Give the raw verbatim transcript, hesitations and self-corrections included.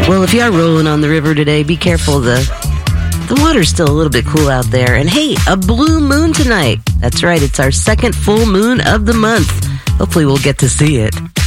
Well, if you are rolling on the river today, be careful. The the water's still a little bit cool out there. And hey, a blue moon tonight. That's right, it's our second full moon of the month. Hopefully we'll get to see it.